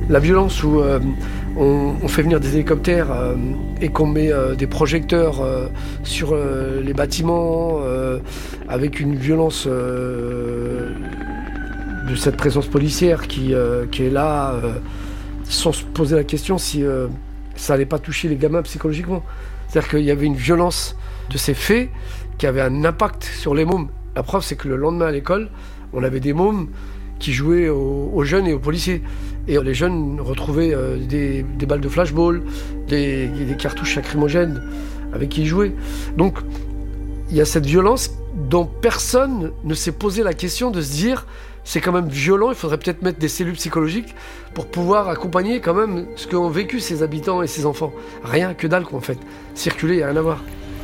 La violence où on fait venir des hélicoptères et qu'on met des projecteurs sur les bâtiments avec une violence de cette présence policière qui est là sans se poser la question si ça n'allait pas toucher les gamins psychologiquement. C'est-à-dire qu'il y avait une violence de ces faits qui avait un impact sur les mômes. La preuve, c'est que le lendemain à l'école, on avait des mômes qui jouaient aux jeunes et aux policiers. Et les jeunes retrouvaient des balles de flashball, des cartouches lacrymogènes avec qui ils jouaient. Donc, il y a cette violence dont personne ne s'est posé la question de se dire c'est quand même violent, il faudrait peut-être mettre des cellules psychologiques pour pouvoir accompagner quand même ce qu'ont vécu ces habitants et ces enfants. Rien que dalle, quoi, en fait. Circuler, il n'y a rien à voir.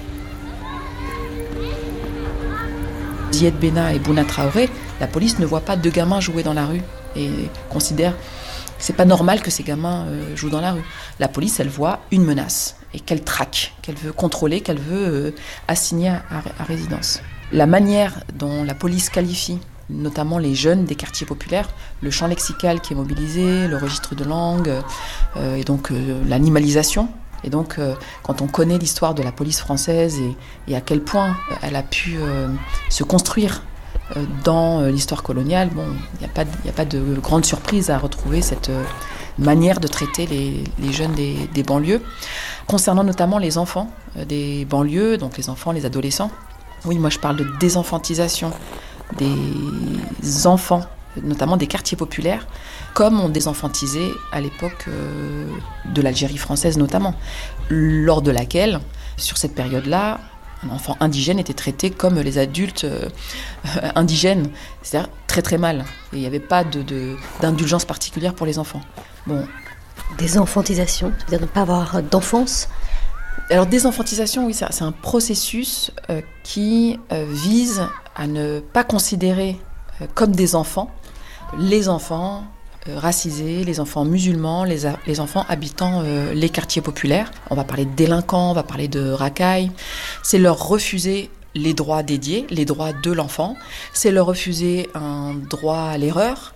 Zied Benna et Bouna Traoré, la police ne voit pas deux gamins jouer dans la rue et considère que c'est pas normal que ces gamins jouent dans la rue. La police, elle voit une menace et qu'elle traque, qu'elle veut contrôler, qu'elle veut assigner à résidence. La manière dont la police qualifie notamment les jeunes des quartiers populaires, le champ lexical qui est mobilisé, le registre de langue, et donc l'animalisation. Et donc, quand on connaît l'histoire de la police française et à quel point elle a pu se construire dans l'histoire coloniale, bon, il n'y a pas de grande surprise à retrouver cette manière de traiter les jeunes des banlieues. Concernant notamment les enfants des banlieues, donc les enfants, les adolescents, oui, moi je parle de désenfantisation des enfants, notamment des quartiers populaires, comme on désenfantisait à l'époque de l'Algérie française notamment, lors de laquelle, sur cette période-là, un enfant indigène était traité comme les adultes indigènes, c'est-à-dire très très mal. Et il n'y avait pas d'indulgence particulière pour les enfants. Bon. Désenfantisation, c'est-à-dire ne pas avoir d'enfance. Alors désenfantisation, oui, c'est un processus qui vise à ne pas considérer comme des enfants les enfants racisés, les enfants musulmans, les enfants habitant les quartiers populaires. On va parler de délinquants, on va parler de racailles. C'est leur refuser les droits dédiés, les droits de l'enfant. C'est leur refuser un droit à l'erreur.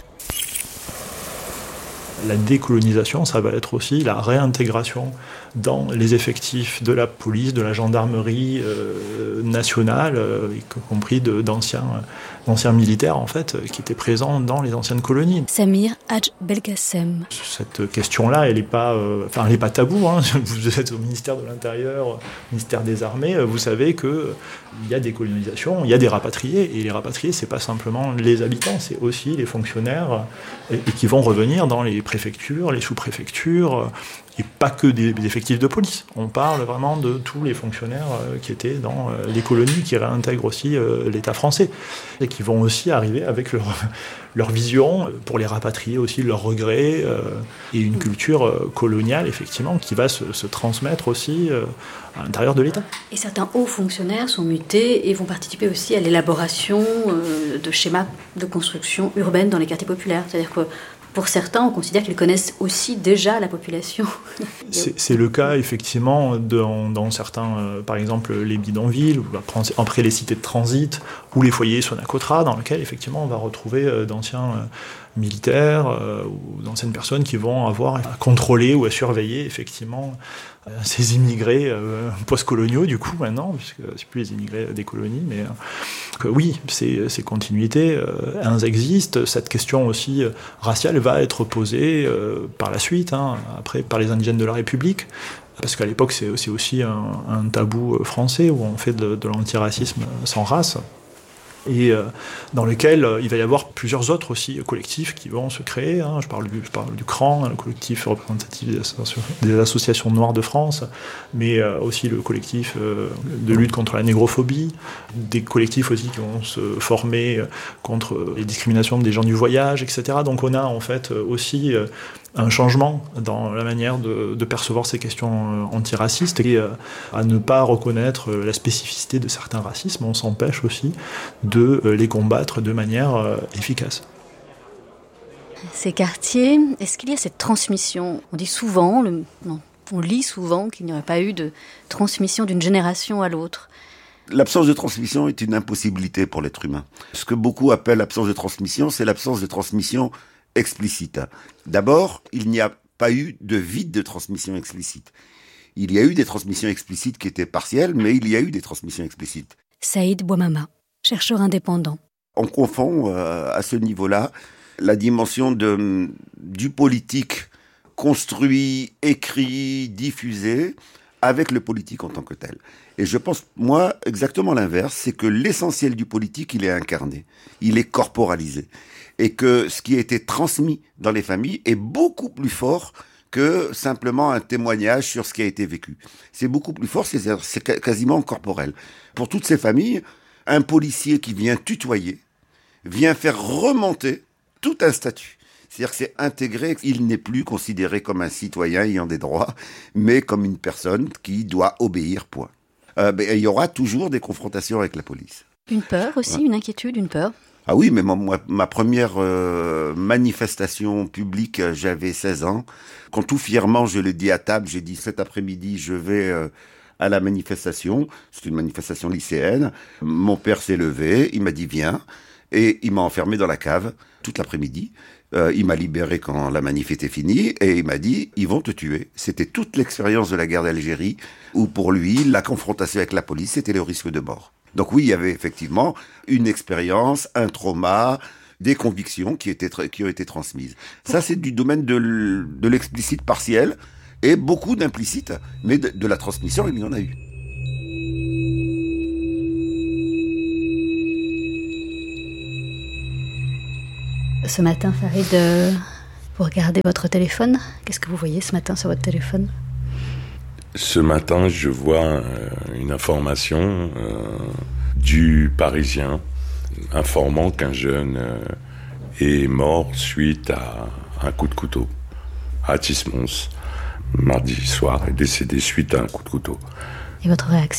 La décolonisation, ça va être aussi la réintégration dans les effectifs de la police, de la gendarmerie nationale, y compris d'anciens militaires en fait, qui étaient présents dans les anciennes colonies. Samir Hadj Belkacem. Cette question-là, elle n'est pas taboue. Hein. Vous êtes au ministère de l'Intérieur, ministère des Armées, vous savez qu'il y a des colonisations, il y a des rapatriés, et les rapatriés, c'est pas simplement les habitants, c'est aussi les fonctionnaires et qui vont revenir dans les préfectures, les sous-préfectures, et pas que des effectifs de police. On parle vraiment de tous les fonctionnaires qui étaient dans les colonies, qui réintègrent aussi l'État français, et qui vont aussi arriver avec leur vision, pour les rapatrier aussi, leurs regrets, et une culture coloniale, effectivement, qui va se transmettre aussi à l'intérieur de l'État. Et certains hauts fonctionnaires sont mutés et vont participer aussi à l'élaboration de schémas de construction urbaine dans les quartiers populaires. C'est-à-dire que pour certains, on considère qu'ils connaissent aussi déjà la population. C'est le cas, effectivement, dans certains, par exemple, les bidonvilles, ou après les cités de transit, ou les foyers Sonacotra, dans lesquels, effectivement, on va retrouver d'anciens militaires ou d'anciennes personnes qui vont avoir à contrôler ou à surveiller, effectivement, ces immigrés post-coloniaux, du coup, maintenant, puisque c'est plus les immigrés des colonies, mais oui, ces continuités, elles existent. Cette question aussi raciale va être posée par la suite, après par les indigènes de la République, parce qu'à l'époque, c'est aussi un tabou français, où on fait de l'antiracisme sans race. Et dans lequel il va y avoir plusieurs autres aussi collectifs qui vont se créer. Je parle du CRAN, le collectif représentatif des associations noires de France, mais aussi le collectif de lutte contre la négrophobie, des collectifs aussi qui vont se former contre les discriminations des gens du voyage, etc. Donc on a en fait aussi un changement dans la manière de percevoir ces questions antiracistes, et à ne pas reconnaître la spécificité de certains racismes, on s'empêche aussi de les combattre de manière efficace. Ces quartiers, est-ce qu'il y a cette transmission ? On dit souvent, on lit souvent qu'il n'y aurait pas eu de transmission d'une génération à l'autre. L'absence de transmission est une impossibilité pour l'être humain. Ce que beaucoup appellent l'absence de transmission, c'est l'absence de transmission explicite. D'abord, il n'y a pas eu de vide de transmission explicite. Il y a eu des transmissions explicites qui étaient partielles, mais il y a eu des transmissions explicites. Saïd Bouamama, chercheur indépendant. On confond à ce niveau-là la dimension du politique construit, écrit, diffusé, avec le politique en tant que tel. Et je pense, moi, exactement l'inverse, c'est que l'essentiel du politique, il est incarné, il est corporalisé. Et que ce qui a été transmis dans les familles est beaucoup plus fort que simplement un témoignage sur ce qui a été vécu. C'est beaucoup plus fort, c'est quasiment corporel. Pour toutes ces familles, un policier qui vient tutoyer, vient faire remonter tout un statut. C'est-à-dire que c'est intégré, il n'est plus considéré comme un citoyen ayant des droits, mais comme une personne qui doit obéir, point. Il y aura toujours des confrontations avec la police. Une peur aussi, une inquiétude, une peur. Ah oui, mais ma première manifestation publique, j'avais 16 ans. Quand tout fièrement, je l'ai dit à table, j'ai dit cet après-midi, je vais à la manifestation. C'est une manifestation lycéenne. Mon père s'est levé, il m'a dit viens, et il m'a enfermé dans la cave toute l'après-midi. Il m'a libéré quand la manif était finie et il m'a dit « ils vont te tuer ». C'était toute l'expérience de la guerre d'Algérie où pour lui, la confrontation avec la police, c'était le risque de mort. Donc oui, il y avait effectivement une expérience, un trauma, des convictions qui ont été transmises. Ça, c'est du domaine de l'explicite partiel et beaucoup d'implicite, mais de la transmission, il y en a eu. Ce matin, Farid, vous regardez votre téléphone. Qu'est-ce que vous voyez ce matin sur votre téléphone ? Ce matin, je vois une information du Parisien informant qu'un jeune est mort suite à un coup de couteau à Tismons. Mardi soir, est décédé suite à un coup de couteau. Et votre réaction ?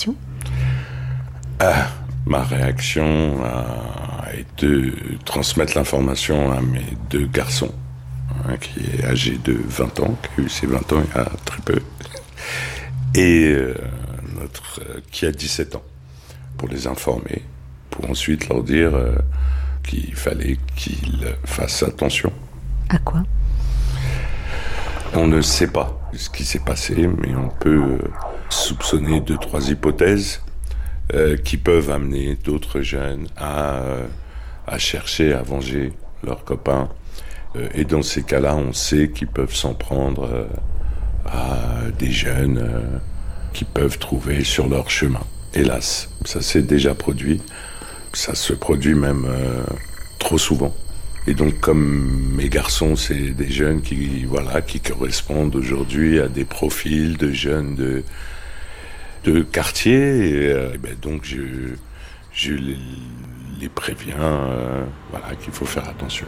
Ma réaction a été de transmettre l'information à mes deux garçons, qui est âgé de 20 ans, qui a eu ses 20 ans il y a très peu, et notre qui a 17 ans, pour les informer, pour ensuite leur dire qu'il fallait qu'ils fassent attention. À quoi ? On ne sait pas ce qui s'est passé, mais on peut soupçonner 2-3 hypothèses qui peuvent amener d'autres jeunes à chercher à venger leurs copains. Et dans ces cas-là, on sait qu'ils peuvent s'en prendre à des jeunes qu'ils peuvent trouver sur leur chemin. Hélas, ça s'est déjà produit. Ça se produit même trop souvent. Et donc, comme mes garçons, c'est des jeunes qui correspondent aujourd'hui à des profils de jeunes de quartier, et donc je les préviens qu'il faut faire attention.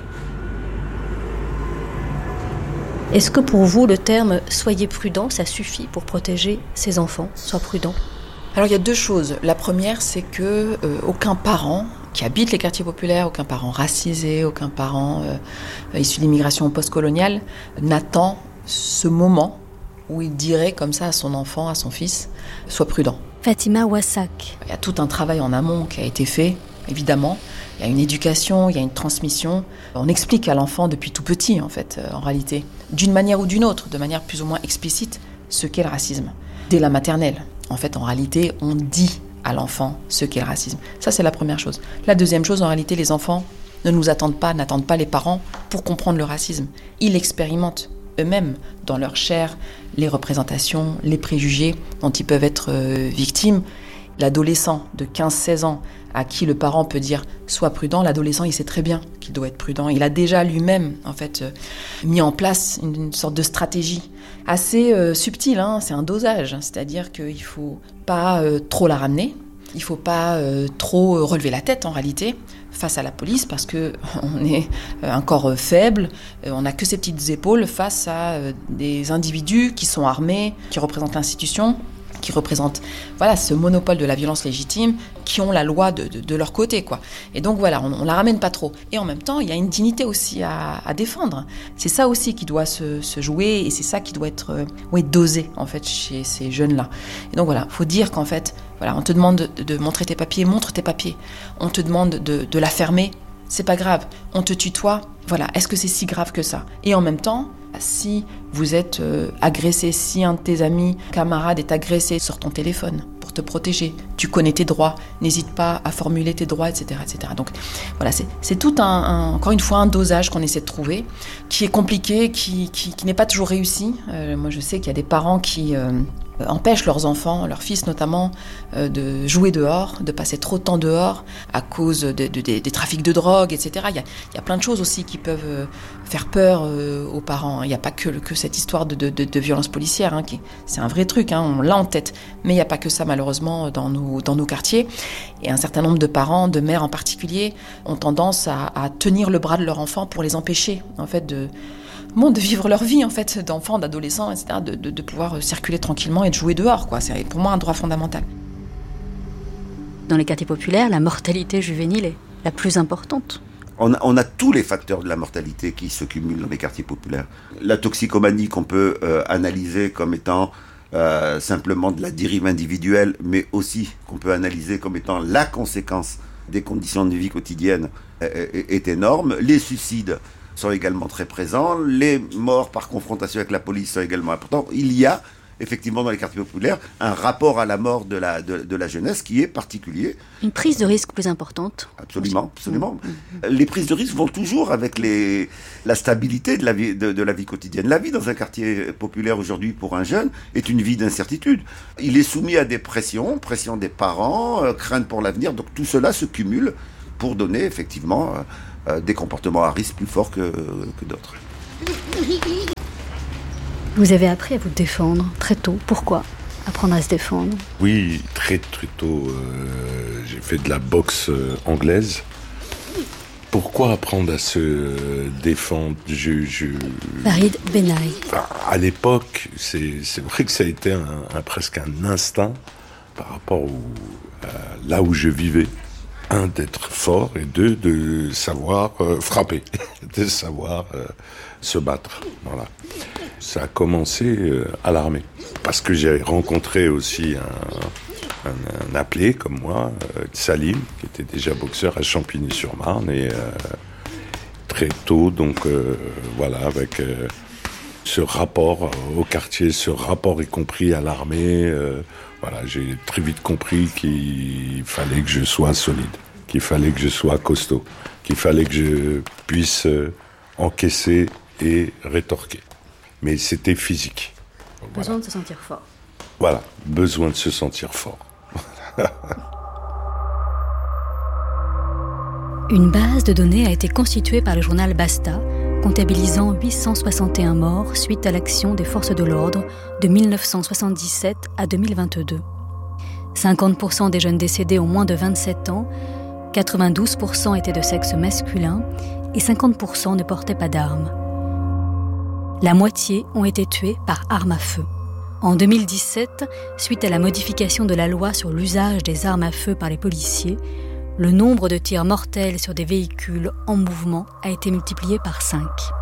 Est-ce que pour vous, le terme « soyez prudent », ça suffit pour protéger ses enfants ? Sois prudent. Alors il y a deux choses. La première, c'est que aucun parent qui habite les quartiers populaires, aucun parent racisé, aucun parent issu d'immigration postcoloniale n'attend ce moment où il dirait comme ça à son enfant, à son fils, « sois prudent ». Fatima Ouassak. Il y a tout un travail en amont qui a été fait, évidemment. Il y a une éducation, il y a une transmission. On explique à l'enfant depuis tout petit, en fait, en réalité, d'une manière ou d'une autre, de manière plus ou moins explicite, ce qu'est le racisme. Dès la maternelle, en fait, en réalité, on dit à l'enfant ce qu'est le racisme. Ça, c'est la première chose. La deuxième chose, en réalité, les enfants n'attendent pas les parents pour comprendre le racisme. Ils l'expérimentent eux-mêmes dans leur chair, les représentations, les préjugés dont ils peuvent être victimes. L'adolescent de 15-16 ans à qui le parent peut dire « sois prudent », l'adolescent, il sait très bien qu'il doit être prudent. Il a déjà lui-même, en fait, mis en place une sorte de stratégie assez subtile, c'est un dosage. C'est-à-dire qu'il ne faut pas trop la ramener, il ne faut pas trop relever la tête, en réalité, face à la police, parce qu'on est un corps faible, on n'a que ses petites épaules face à des individus qui sont armés, qui représentent l'institution, qui représentent ce monopole de la violence légitime, qui ont la loi de leur côté, quoi. Et donc on la ramène pas trop. Et en même temps, il y a une dignité aussi à défendre. C'est ça aussi qui doit se jouer, et c'est ça qui doit être dosé, en fait, chez ces jeunes-là. Et donc faut dire qu'en fait, on te demande de montrer tes papiers, montre tes papiers. On te demande de la fermer, c'est pas grave. On te tutoie, Voilà, est-ce que c'est si grave que ça ? Et en même temps, si vous êtes agressé, si un de tes amis, camarades est agressé, sors ton téléphone pour te protéger. Tu connais tes droits, n'hésite pas à formuler tes droits, etc. etc. Donc voilà, c'est tout encore une fois un dosage qu'on essaie de trouver, qui est compliqué, qui n'est pas toujours réussi. Moi je sais qu'il y a des parents qui empêchent leurs enfants, leurs fils notamment, de jouer dehors, de passer trop de temps dehors à cause des trafics de drogue, etc. Il y a plein de choses aussi qui peuvent faire peur aux parents. Il n'y a pas que cette histoire de violence policière, hein, c'est un vrai truc, hein, on l'a en tête. Mais il n'y a pas que ça malheureusement dans nos quartiers. Et un certain nombre de parents, de mères en particulier, ont tendance à tenir le bras de leur enfant pour les empêcher en fait de vivre leur vie en fait, d'enfants, d'adolescents, etc., de pouvoir circuler tranquillement et de jouer dehors, quoi. C'est pour moi un droit fondamental. Dans les quartiers populaires, la mortalité juvénile est la plus importante. On a tous les facteurs de la mortalité qui se cumulent dans les quartiers populaires. La toxicomanie qu'on peut analyser comme étant simplement de la dérive individuelle, mais aussi qu'on peut analyser comme étant la conséquence des conditions de vie quotidiennes est énorme. Les suicides sont également très présents. Les morts par confrontation avec la police sont également importants. Il y a effectivement dans les quartiers populaires un rapport à la mort de la jeunesse qui est particulier. Une prise de risque plus importante. Absolument, absolument. Les prises de risque vont toujours avec la stabilité de la vie quotidienne. La vie dans un quartier populaire aujourd'hui pour un jeune est une vie d'incertitude. Il est soumis à des pressions des parents, crainte pour l'avenir. Donc tout cela se cumule pour donner effectivement des comportements à risque plus forts que d'autres. Vous avez appris à vous défendre très tôt. Pourquoi apprendre à se défendre ? Oui, très très tôt. J'ai fait de la boxe anglaise. Pourquoi apprendre à se défendre ? Farid Benaï. À l'époque, c'est vrai que ça a été presque un instinct par rapport là où je vivais. Un, d'être fort, et deux, de savoir frapper, de savoir se battre. Voilà. Ça a commencé à l'armée, parce que j'ai rencontré aussi un appelé comme moi, Salim, qui était déjà boxeur à Champigny-sur-Marne, et très tôt, donc voilà, avec ce rapport au quartier, ce rapport y compris à l'armée. Voilà, j'ai très vite compris qu'il fallait que je sois solide, qu'il fallait que je sois costaud, qu'il fallait que je puisse encaisser et rétorquer. Mais c'était physique. Besoin de se sentir fort. Voilà, besoin de se sentir fort. Une base de données a été constituée par le journal Basta, comptabilisant 861 morts suite à l'action des forces de l'ordre de 1977 à 2022. 50% des jeunes décédés ont moins de 27 ans, 92% étaient de sexe masculin et 50% ne portaient pas d'armes. La moitié ont été tués par arme à feu. En 2017, suite à la modification de la loi sur l'usage des armes à feu par les policiers, le nombre de tirs mortels sur des véhicules en mouvement a été multiplié par 5.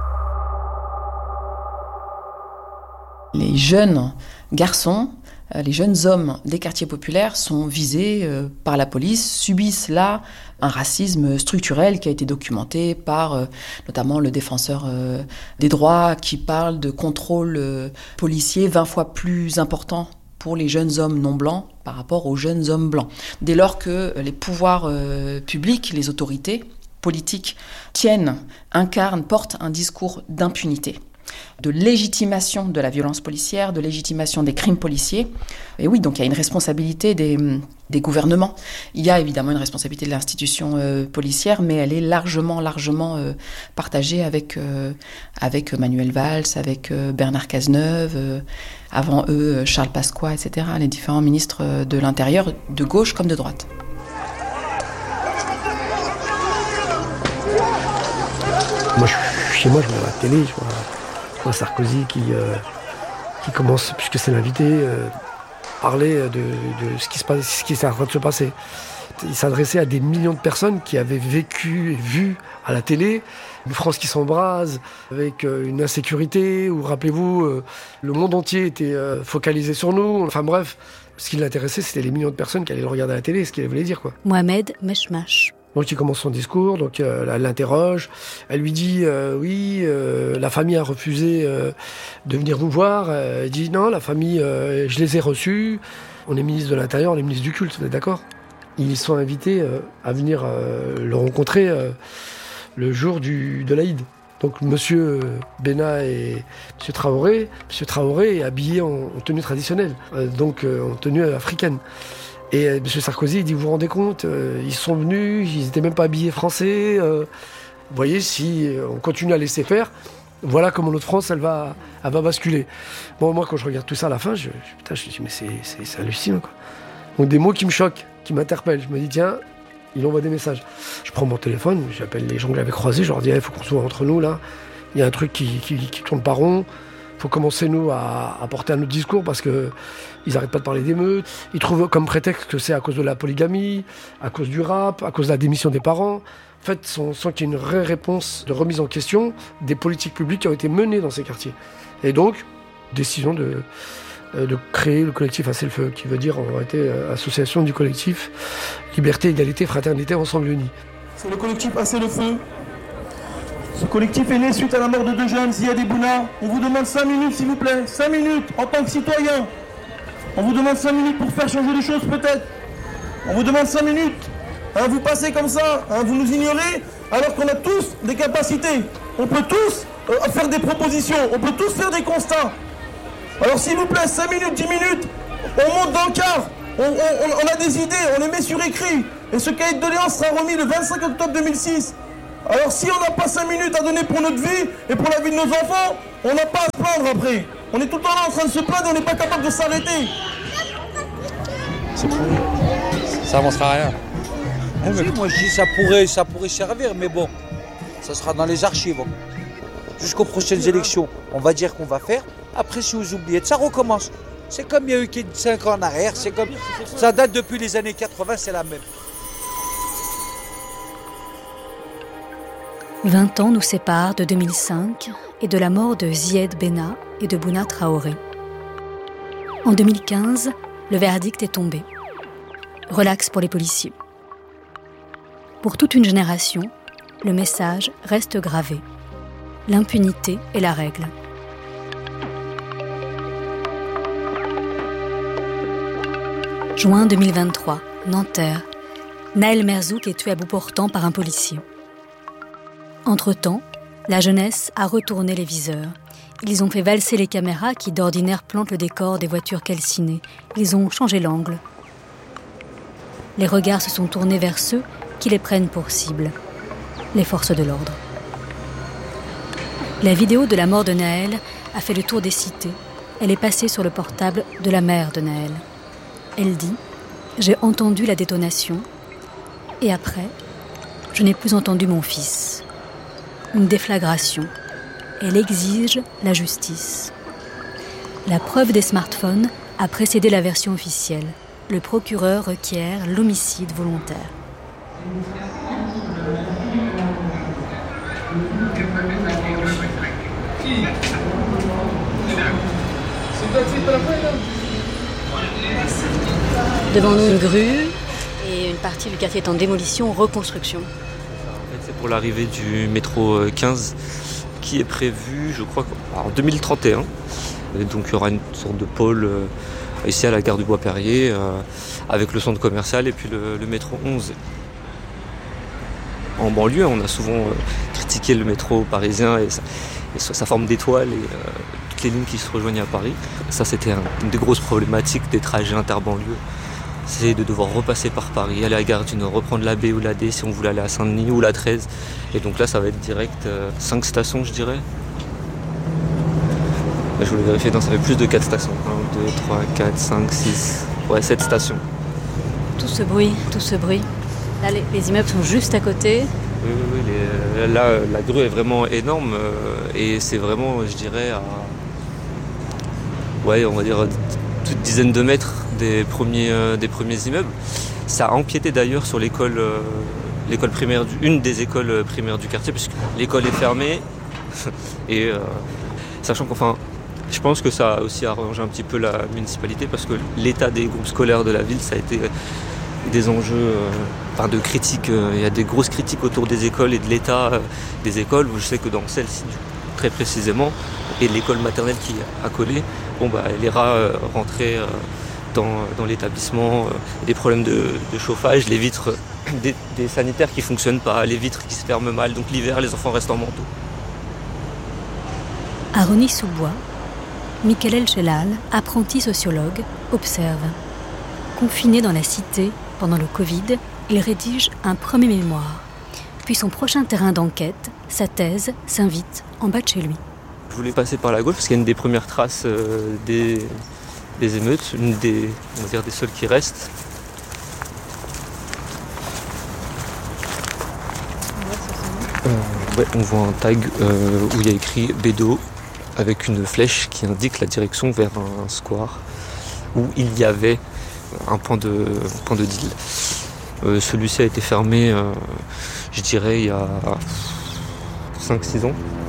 Les jeunes garçons, les jeunes hommes des quartiers populaires sont visés par la police, subissent là un racisme structurel qui a été documenté par notamment le défenseur des droits qui parle de contrôle policier 20 fois plus important pour les jeunes hommes non blancs par rapport aux jeunes hommes blancs. Dès lors que les pouvoirs publics, les autorités politiques incarnent, portent un discours d'impunité, de légitimation de la violence policière, de légitimation des crimes policiers. Et oui, donc il y a une responsabilité des gouvernements. Il y a évidemment une responsabilité de l'institution policière, mais elle est largement partagée avec Manuel Valls, avec Bernard Cazeneuve, avant eux Charles Pasqua, etc., les différents ministres de l'Intérieur, de gauche comme de droite. Moi, chez moi, je regarde la télé, je vois Sarkozy qui commence, puisque c'est l'invité, parler de ce qui est en train de se passer. Il s'adressait à des millions de personnes qui avaient vécu et vu à la télé une France qui s'embrase, avec une insécurité, où, rappelez-vous, le monde entier était focalisé sur nous. Enfin bref, ce qui l'intéressait, c'était les millions de personnes qui allaient le regarder à la télé, ce qu'il voulait dire, quoi. Mohamed Meshmash. Donc il commence son discours, donc elle l'interroge, elle lui dit oui, la famille a refusé de venir nous voir. Elle dit non, la famille, je les ai reçus. On est ministre de l'Intérieur, on est ministre du culte, vous êtes d'accord? Ils sont invités à venir le rencontrer le jour de l'Aïd. Donc monsieur Benna et monsieur Traoré est habillé en tenue traditionnelle, donc en tenue africaine. Et M. Sarkozy, il dit, vous vous rendez compte, ils sont venus, ils n'étaient même pas habillés français. Vous voyez, si on continue à laisser faire, voilà comment notre France, elle va basculer. Bon, moi, quand je regarde tout ça à la fin, je dis, mais c'est hallucinant, quoi. Donc des mots qui me choquent, qui m'interpellent. Je me dis, tiens, il envoie des messages. Je prends mon téléphone, j'appelle les gens que j'avais croisés, je leur dis, il faut qu'on soit entre nous, là. Il y a un truc qui tourne pas rond. Il faut commencer, nous, à porter un autre discours parce qu'ils n'arrêtent pas de parler d'émeutes. Ils trouvent comme prétexte que c'est à cause de la polygamie, à cause du rap, à cause de la démission des parents. En fait, on sent qu'il y a une vraie réponse de remise en question des politiques publiques qui ont été menées dans ces quartiers. Et donc, décision de créer le collectif Assez le Feu, qui veut dire en réalité association du collectif Liberté, Égalité, Fraternité, Ensemble Unis. C'est le collectif Assez le Feu. Ce collectif est né suite à la mort de deux jeunes, Ziad et Bouna. On vous demande 5 minutes, s'il vous plaît. 5 minutes, en tant que citoyen. On vous demande 5 minutes pour faire changer les choses, peut-être. On vous demande 5 minutes. Vous passez comme ça, vous nous ignorez, alors qu'on a tous des capacités. On peut tous faire des propositions, on peut tous faire des constats. Alors s'il vous plaît, 5 minutes, 10 minutes, on monte dans le car. On a des idées, on les met sur écrit. Et ce cahier de doléances sera remis le 25 octobre 2006. Alors si on n'a pas 5 minutes à donner pour notre vie et pour la vie de nos enfants, on n'a pas à se plaindre après. On est tout le temps là en train de se plaindre et on n'est pas capable de s'arrêter. C'est trop. Ça avancera rien. Moi je dis ça pourrait servir, mais bon, ça sera dans les archives. Jusqu'aux prochaines élections, on va dire qu'on va faire. Après, si vous oubliez, ça recommence. C'est comme il y a eu 5 ans en arrière, c'est comme ça date depuis les années 80, c'est la même. 20 ans nous séparent de 2005 et de la mort de Ziad Benna et de Bouna Traoré. En 2015, le verdict est tombé. Relax pour les policiers. Pour toute une génération, le message reste gravé. L'impunité est la règle. Juin 2023, Nanterre. Naël Merzouk est tué à bout portant par un policier. Entre-temps, la jeunesse a retourné les viseurs. Ils ont fait valser les caméras qui d'ordinaire plantent le décor des voitures calcinées. Ils ont changé l'angle. Les regards se sont tournés vers ceux qui les prennent pour cible, les forces de l'ordre. La vidéo de la mort de Naël a fait le tour des cités. Elle est passée sur le portable de la mère de Naël. Elle dit « J'ai entendu la détonation et après, je n'ai plus entendu mon fils. » Une déflagration. Elle exige la justice. La preuve des smartphones a précédé la version officielle. Le procureur requiert l'homicide volontaire. Devant nous, une grue et une partie du quartier est en démolition, reconstruction. C'est pour l'arrivée du métro 15 qui est prévu, je crois, en 2031. Et donc il y aura une sorte de pôle ici à la gare du Bois-Perrier avec le centre commercial et puis le métro 11. En banlieue, on a souvent critiqué le métro parisien et sa forme d'étoile et toutes les lignes qui se rejoignent à Paris. Ça, c'était une des grosses problématiques des trajets interbanlieues. C'est de devoir repasser par Paris, aller à la gare du Nord, reprendre la B ou la D si on voulait aller à Saint-Denis ou la 13. Et donc là, ça va être direct 5 stations, je dirais. Là, je voulais vérifier, non, ça fait plus de 4 stations. 1, 2, 3, 4, 5, 6, 7 stations. Tout ce bruit. Là, les immeubles sont juste à côté. Oui, là, la grue est vraiment énorme et c'est vraiment, je dirais, on va dire toute dizaine de mètres des premiers immeubles. Ça a empiété d'ailleurs sur l'école primaire, une des écoles primaires du quartier, puisque l'école est fermée. Et sachant qu'enfin, je pense que ça a aussi arrangé un petit peu la municipalité, parce que l'état des groupes scolaires de la ville, ça a été des enjeux de critiques. Il y a des grosses critiques autour des écoles et de l'état des écoles, où je sais que dans celle-ci, très précisément, et l'école maternelle qui est accolée, elle ira rentrer dans l'établissement, des problèmes de chauffage, les vitres, des sanitaires qui ne fonctionnent pas, les vitres qui se ferment mal, donc l'hiver, les enfants restent en manteau. À Rosny-sous-Bois, Michael El-Chelal, apprenti sociologue, observe. Confiné dans la cité pendant le Covid, il rédige un premier mémoire. Puis son prochain terrain d'enquête, sa thèse, s'invite en bas de chez lui. Je voulais passer par la gauche parce qu'il y a une des premières traces des émeutes, une des seules qui restent. On voit un tag où il y a écrit Bédo avec une flèche qui indique la direction vers un square où il y avait un point de deal. Celui-ci a été fermé, je dirais, il y a 5-6 ans.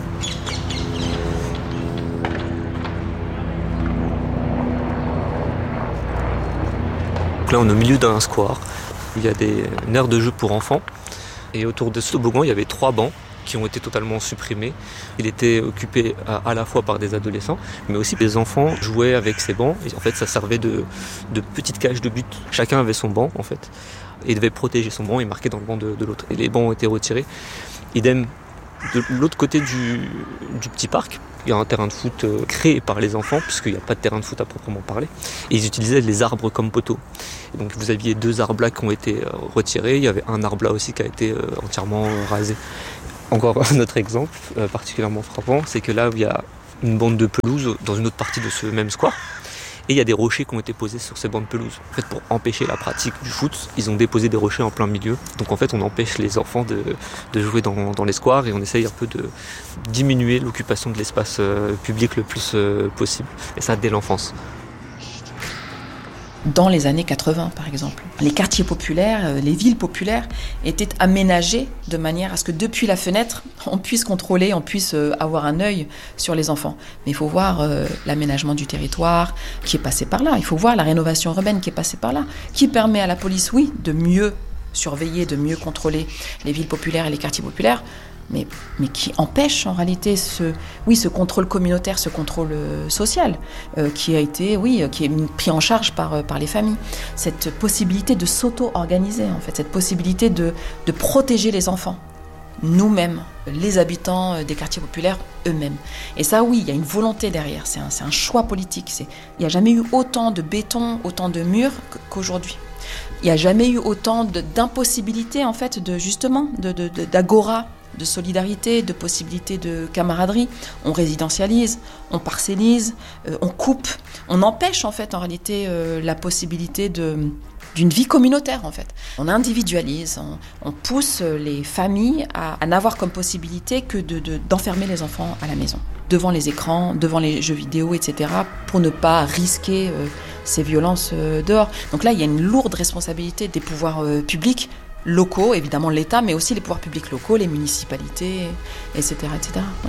Donc là, on est au milieu d'un square où il y a une aire de jeu pour enfants. Et autour de ce toboggan, il y avait 3 bancs qui ont été totalement supprimés. Il était occupé à la fois par des adolescents, mais aussi des enfants jouaient avec ces bancs. Et en fait, ça servait de petites cages de but. Chacun avait son banc, en fait, et devait protéger son banc et marquer dans le banc de l'autre. Et les bancs ont été retirés. Idem, de l'autre côté du petit parc, il y a un terrain de foot créé par les enfants, puisqu'il n'y a pas de terrain de foot à proprement parler. Et ils utilisaient les arbres comme poteaux. Et donc vous aviez 2 arbres là qui ont été retirés. Il y avait un arbre là aussi qui a été entièrement rasé. Encore un autre exemple particulièrement frappant, c'est que là, il y a une bande de pelouse dans une autre partie de ce même square. Et il y a des rochers qui ont été posés sur ces bandes de pelouse. En fait, pour empêcher la pratique du foot, ils ont déposé des rochers en plein milieu. Donc en fait, on empêche les enfants de jouer dans les squares et on essaye un peu de diminuer l'occupation de l'espace public le plus possible. Et ça, dès l'enfance. Dans les années 80, par exemple, les quartiers populaires, les villes populaires étaient aménagées de manière à ce que depuis la fenêtre, on puisse contrôler, on puisse avoir un œil sur les enfants. Mais il faut voir l'aménagement du territoire qui est passé par là. Il faut voir la rénovation urbaine qui est passée par là, qui permet à la police, oui, de mieux surveiller, de mieux contrôler les villes populaires et les quartiers populaires, mais qui empêche en réalité ce contrôle communautaire, ce contrôle social, qui est pris en charge par les familles. Cette possibilité de s'auto-organiser, en fait, cette possibilité de protéger les enfants, nous-mêmes, les habitants des quartiers populaires eux-mêmes. Et ça, oui, il y a une volonté derrière, c'est un choix politique. Il n'y a jamais eu autant de béton, autant de murs qu'aujourd'hui. Il n'y a jamais eu autant d'impossibilités, en fait, d'agora, de solidarité, de possibilités de camaraderie. On résidentialise, on parcellise, on coupe, on empêche en fait en réalité la possibilité d'une vie communautaire en fait. On individualise, on pousse les familles à n'avoir comme possibilité que d'enfermer les enfants à la maison, devant les écrans, devant les jeux vidéo, etc., pour ne pas risquer ces violences dehors. Donc là, il y a une lourde responsabilité des pouvoirs publics, locaux, évidemment l'État, mais aussi les pouvoirs publics locaux, les municipalités, etc. etc. Oui.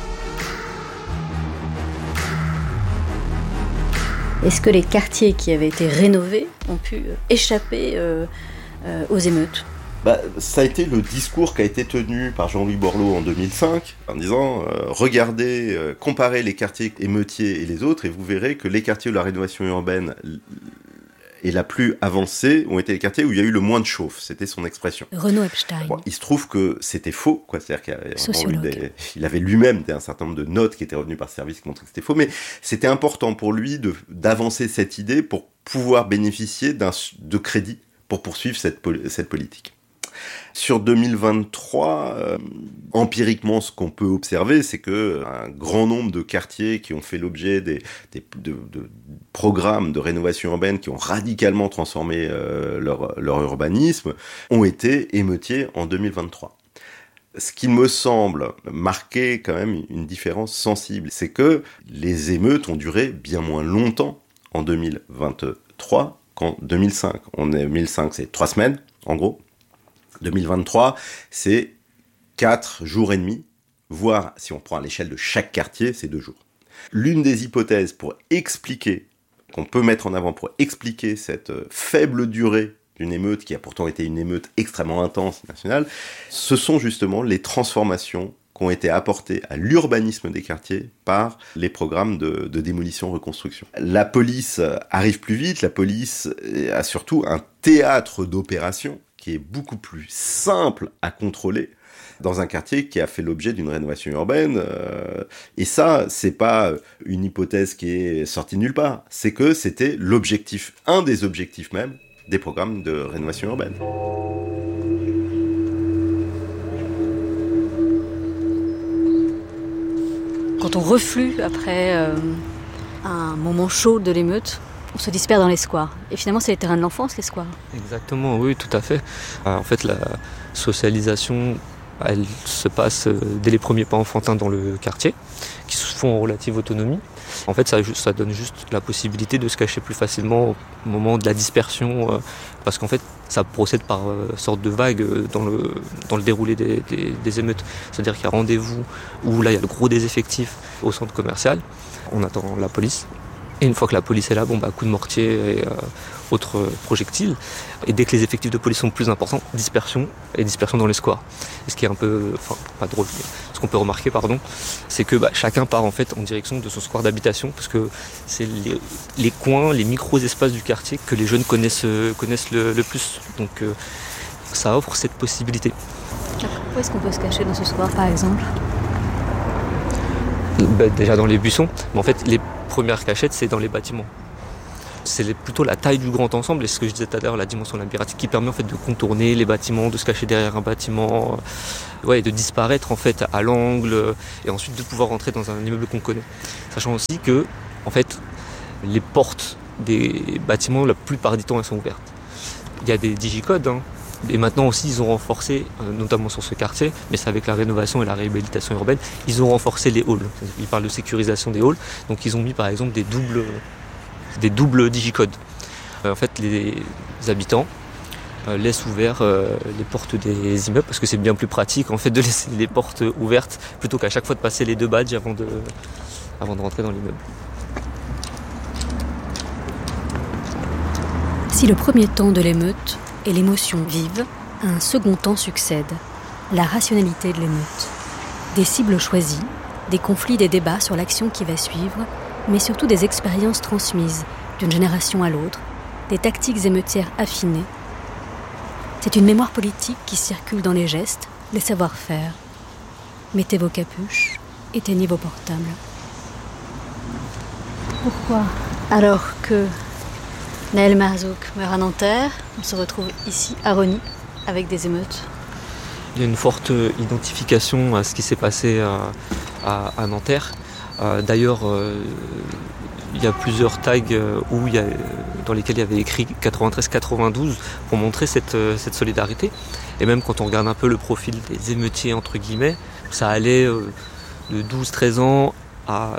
Est-ce que les quartiers qui avaient été rénovés ont pu échapper aux émeutes ? Ça a été le discours qui a été tenu par Jean-Louis Borloo en 2005, en disant regardez, comparez les quartiers émeutiers et les autres, et vous verrez que les quartiers de la rénovation urbaine et la plus avancée ont été les quartiers où il y a eu le moins de chauffe. C'était son expression. Renaud Epstein. Bon, il se trouve que c'était faux, quoi. C'est-à-dire qu'il avait lui-même un certain nombre de notes qui étaient revenues par service qui montraient que c'était faux, mais c'était important pour lui d'avancer cette idée pour pouvoir bénéficier de crédit pour poursuivre cette politique. Sur 2023, empiriquement, ce qu'on peut observer, c'est que un grand nombre de quartiers qui ont fait l'objet de programmes de rénovation urbaine qui ont radicalement transformé leur urbanisme ont été émeutiers en 2023. Ce qui me semble marquer quand même une différence sensible, c'est que les émeutes ont duré bien moins longtemps en 2023 qu'en 2005. En 2005, c'est 3 semaines, en gros. 2023, c'est 4 jours et demi, voire, si on prend à l'échelle de chaque quartier, c'est 2 jours. L'une des hypothèses qu'on peut mettre en avant pour expliquer cette faible durée d'une émeute qui a pourtant été une émeute extrêmement intense nationale, ce sont justement les transformations qui ont été apportées à l'urbanisme des quartiers par les programmes de démolition-reconstruction. La police arrive plus vite, la police a surtout un théâtre d'opération qui est beaucoup plus simple à contrôler dans un quartier qui a fait l'objet d'une rénovation urbaine. Et ça, c'est pas une hypothèse qui est sortie de nulle part, c'est que c'était l'objectif, un des objectifs même des programmes de rénovation urbaine. Quand on reflue après un moment chaud de l'émeute, on se disperse dans les squares. Et finalement, c'est les terrains de l'enfance, les squares. Exactement, oui, tout à fait. En fait, la socialisation, elle se passe dès les premiers pas enfantins dans le quartier, qui se font en relative autonomie. En fait, ça donne juste la possibilité de se cacher plus facilement au moment de la dispersion, parce qu'en fait, ça procède par sorte de vague dans le déroulé des émeutes. C'est-à-dire qu'il y a rendez-vous où là, il y a le gros des effectifs au centre commercial. On attend la police. Et une fois que la police est là, coup de mortier et autres projectiles. Et dès que les effectifs de police sont plus importants, dispersion dans les squares. Et ce qui est un peu, pas drôle, mais ce qu'on peut remarquer, c'est que chacun part en fait en direction de son square d'habitation, parce que c'est les coins, les micro-espaces du quartier que les jeunes connaissent le plus. Donc ça offre cette possibilité. Où est-ce qu'on peut se cacher dans ce square, par exemple ? Déjà dans les buissons, mais en fait les premières cachettes c'est dans les bâtiments. C'est plutôt la taille du grand ensemble et ce que je disais tout à l'heure, la dimension labyrinthique qui permet en fait de contourner les bâtiments, de se cacher derrière un bâtiment, et de disparaître en fait à l'angle et ensuite de pouvoir rentrer dans un immeuble qu'on connaît. Sachant aussi que en fait les portes des bâtiments la plupart du temps elles sont ouvertes. Il y a des digicodes. Et maintenant aussi, ils ont renforcé, notamment sur ce quartier, mais c'est avec la rénovation et la réhabilitation urbaine, ils ont renforcé les halls. Ils parlent de sécurisation des halls. Donc ils ont mis par exemple des doubles digicodes. En fait, les habitants laissent ouvertes les portes des immeubles parce que c'est bien plus pratique en fait de laisser les portes ouvertes plutôt qu'à chaque fois de passer les 2 badges avant de rentrer dans l'immeuble. Si le premier temps de l'émeute et l'émotion vive, un second temps succède, la rationalité de l'émeute. Des cibles choisies, des conflits, des débats sur l'action qui va suivre, mais surtout des expériences transmises d'une génération à l'autre, des tactiques émeutières affinées. C'est une mémoire politique qui circule dans les gestes, les savoir-faire. Mettez vos capuches, éteignez vos portables. Pourquoi, alors que Nahel Merzouk meurt à Nanterre, on se retrouve ici à Rosny avec des émeutes? Il y a une forte identification à ce qui s'est passé à Nanterre. D'ailleurs, il y a plusieurs tags dans lesquels il y avait écrit 93-92 pour montrer cette solidarité. Et même quand on regarde un peu le profil des émeutiers, entre guillemets, ça allait de 12-13 ans à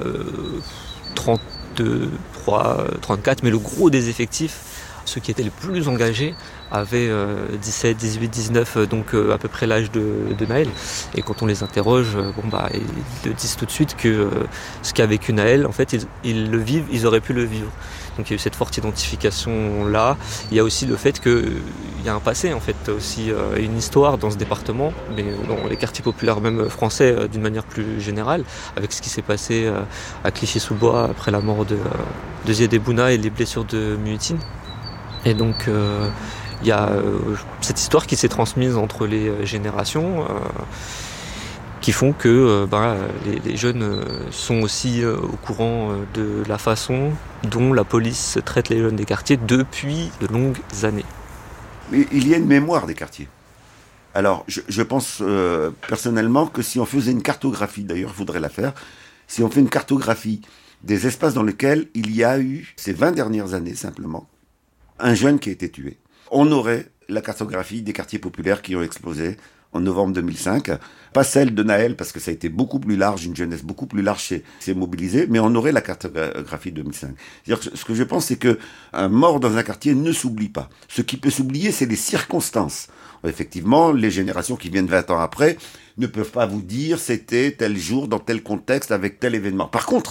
33, 34, mais le gros des effectifs, ceux qui étaient les plus engagés, avaient 17, 18, 19, donc à peu près l'âge de Nahel. Et quand on les interroge, ils disent tout de suite que ce qu'a vécu Nahel, en fait, ils le vivent, ils auraient pu le vivre. Donc il y a eu cette forte identification-là. Il y a aussi le fait qu'il y a un passé, en fait, aussi une histoire dans ce département, mais dans les quartiers populaires même français d'une manière plus générale, avec ce qui s'est passé à Clichy-sous-Bois après la mort de Ziad Bouna et les blessures de Muhitine. Et donc il y a cette histoire qui s'est transmise entre les générations qui font que les jeunes sont aussi au courant de la façon dont la police traite les jeunes des quartiers depuis de longues années. Mais il y a une mémoire des quartiers. Alors, je pense personnellement que si on faisait une cartographie, d'ailleurs, il faudrait la faire, si on fait une cartographie des espaces dans lesquels il y a eu, ces 20 dernières années simplement, un jeune qui a été tué, on aurait la cartographie des quartiers populaires qui ont explosé en novembre 2005. Pas celle de Nahel, parce que ça a été beaucoup plus large, une jeunesse beaucoup plus large s'est mobilisée, mais on aurait la cartographie de 2005. C'est-à-dire que ce que je pense, c'est qu'un mort dans un quartier ne s'oublie pas. Ce qui peut s'oublier, c'est les circonstances. Effectivement, les générations qui viennent 20 ans après ne peuvent pas vous dire c'était tel jour, dans tel contexte, avec tel événement. Par contre,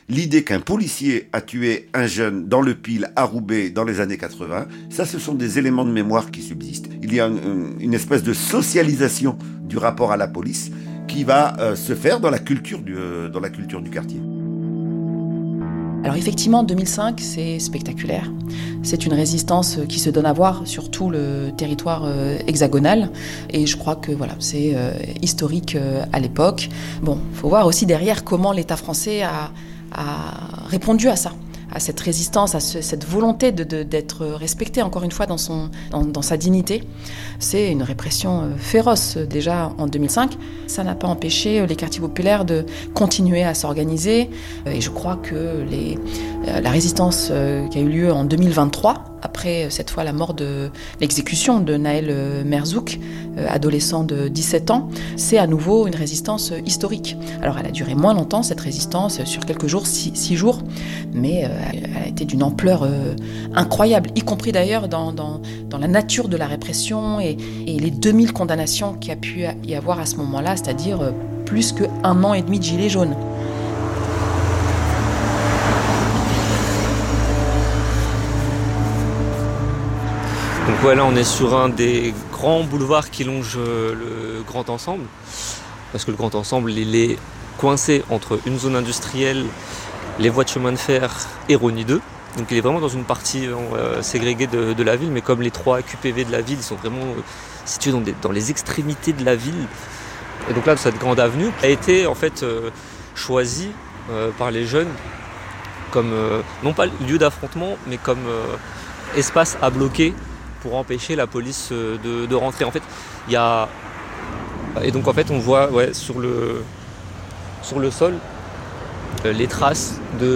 l'idée qu'un policier a tué un jeune dans le Pile à Roubaix dans les années 80, ça ce sont des éléments de mémoire qui subsistent. Il y a une espèce de socialisation du rapport à la police qui va se faire dans la culture du quartier. Alors effectivement, 2005, c'est spectaculaire. C'est une résistance qui se donne à voir sur tout le territoire hexagonal. Et je crois que voilà, c'est historique à l'époque. Bon, il faut voir aussi derrière comment l'État français a répondu à ça, à cette résistance, à cette volonté d'être respecté, encore une fois, dans sa dignité. C'est une répression féroce, déjà en 2005. Ça n'a pas empêché les quartiers populaires de continuer à s'organiser. Et je crois que la résistance qui a eu lieu en 2023, après cette fois la mort l'exécution de Naël Merzouk, adolescent de 17 ans, c'est à nouveau une résistance historique. Alors elle a duré moins longtemps, cette résistance, sur quelques jours, 6 jours, mais elle a été d'une ampleur incroyable, y compris d'ailleurs dans la nature de la répression et les 2000 condamnations qu'il y a pu y avoir à ce moment-là, c'est-à-dire plus qu'1 an et demi de gilets jaunes. Donc voilà, on est sur un des grands boulevards qui longe le Grand Ensemble, parce que le Grand Ensemble, il est coincé entre une zone industrielle, les voies de chemin de fer et Rosny 2. Donc il est vraiment dans une partie ségrégée de la ville, mais comme les 3 QPV de la ville sont vraiment situés dans les extrémités de la ville. Et donc là, cette grande avenue a été en fait choisie par les jeunes comme, non pas lieu d'affrontement, mais comme espace à bloquer pour empêcher la police de rentrer. En fait, il y a... Et donc en fait, on voit sur le sol les traces de